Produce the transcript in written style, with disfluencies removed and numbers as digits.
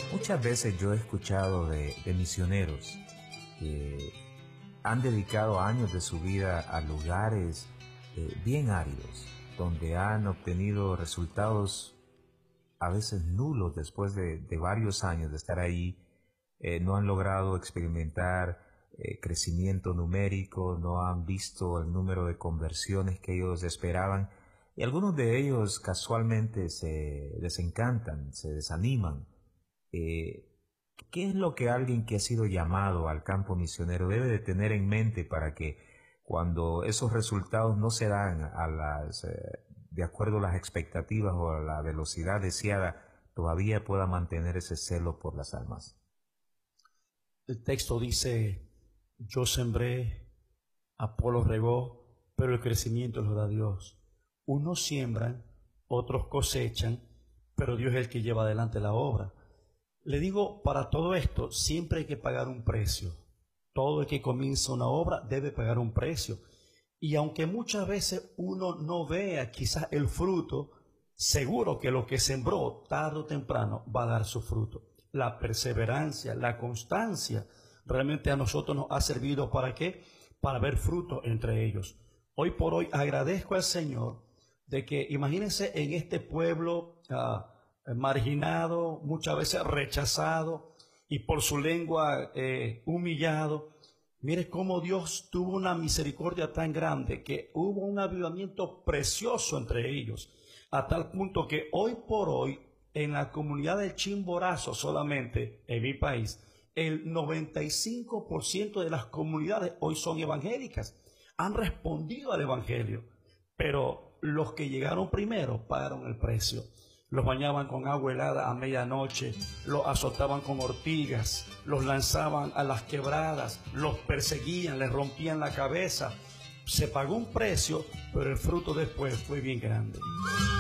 Muchas veces yo he escuchado de misioneros que han dedicado años de su vida a lugares bien áridos, donde han obtenido resultados a veces nulos después de varios años de estar ahí. No han logrado experimentar crecimiento numérico, no han visto el número de conversiones que ellos esperaban, y algunos de ellos casualmente se desencantan, se desaniman. ¿Qué es lo que alguien que ha sido llamado al campo misionero debe de tener en mente para que cuando esos resultados no se dan de acuerdo a las expectativas o a la velocidad deseada, todavía pueda mantener ese celo por las almas? El texto dice: yo sembré, Apolo regó, pero el crecimiento lo da Dios. Unos siembran, otros cosechan, pero Dios es el que lleva adelante la obra. Le digo, para todo esto siempre hay que pagar un precio. Todo el que comienza una obra debe pagar un precio. Y aunque muchas veces uno no vea quizás el fruto, seguro que lo que sembró tarde o temprano va a dar su fruto. La perseverancia, la constancia, realmente a nosotros nos ha servido ¿para qué? Para ver fruto entre ellos. Hoy por hoy agradezco al Señor de que, imagínense, en este pueblo marginado, muchas veces rechazado y por su lengua humillado, mire cómo Dios tuvo una misericordia tan grande que hubo un avivamiento precioso entre ellos, a tal punto que hoy por hoy en la comunidad del Chimborazo, solamente en mi país, el 95% de las comunidades hoy son evangélicas, han respondido al evangelio, pero los que llegaron primero pagaron el precio. Los bañaban con agua helada a medianoche, los azotaban con ortigas, los lanzaban a las quebradas, los perseguían, les rompían la cabeza. Se pagó un precio, pero el fruto después fue bien grande.